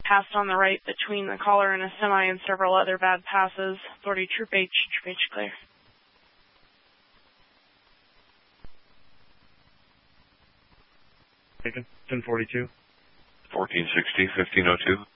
passed on the right between the caller and a semi and several other bad passes. Authority Troop H clear. Taken, 1042. 1460, 1502.